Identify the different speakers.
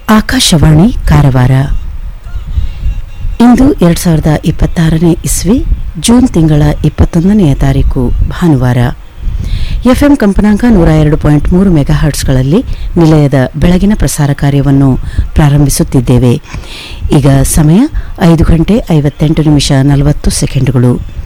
Speaker 1: ಆಕಾಶವಾಣಿ ಕಾರವಾರ. ಇಂದು 2026ನೇ ಇಸ್ವಿ ಜೂನ್ ತಿಂಗಳ 21ನೆಯ ತಾರೀಕು ಭಾನುವಾರ. ಎಫ್ಎಂ ಕಂಪನಾಂಕ 102.3 ಮೆಗಾಹರ್ಟ್ಸ್ಗಳಲ್ಲಿ ನಿಲಯದ ಬೆಳಗಿನ ಪ್ರಸಾರ ಕಾರ್ಯವನ್ನು ಪ್ರಾರಂಭಿಸುತ್ತಿದ್ದೇವೆ. ಈಗ ಸಮಯ 5 ಗಂಟೆ 58 ನಿಮಿಷ 40 ಸೆಕೆಂಡುಗಳು.